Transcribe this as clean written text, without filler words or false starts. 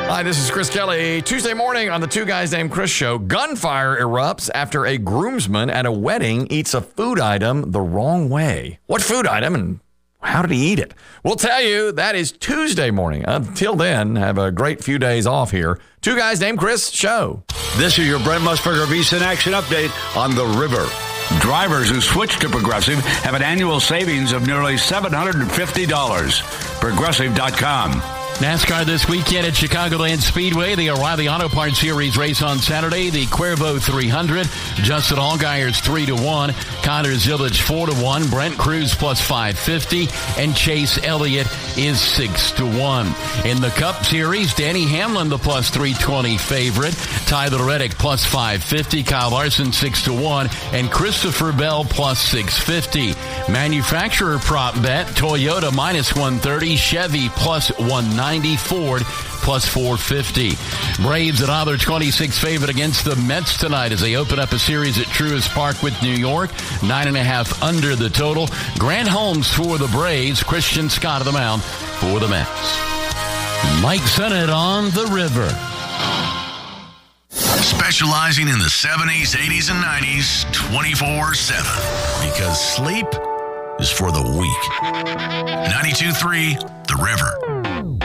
Hi, this is Chris Kelly. Tuesday morning on the Two Guys Named Chris show, gunfire erupts after a groomsman at a wedding eats a food item the wrong way. What food item and how did he eat it? We'll tell you. That is Tuesday morning. Until then, have a great few days off here. Two Guys Named Chris show. This is your Brent Musburger VSiN Action Update on the river. Drivers who switch to Progressive have an annual savings of nearly $750. Progressive.com. NASCAR this weekend at Chicagoland Speedway. The O'Reilly Auto Parts Series race on Saturday. The Cuervo 300. Justin Allgaier's 3-1. Connor Zilic 4-1. Brent Cruz plus 550. And Chase Elliott is 6-1. In the Cup Series, Danny Hamlin the plus 320 favorite. Tyler Reddick plus 550. Kyle Larson 6-1. And Christopher Bell plus 650. Manufacturer prop bet. Toyota minus 130. Chevy plus 190. Ford plus 450. Braves another 26 favorite against the Mets tonight as they open up a series at Truist Park with New York. 9.5 under the total. Grant Holmes for the Braves. Christian Scott of the mound for the Mets. Mike Sennett on the river. Specializing in the 70s, 80s, and 90s 24/7. Because sleep is for the weak. 92.3 The River.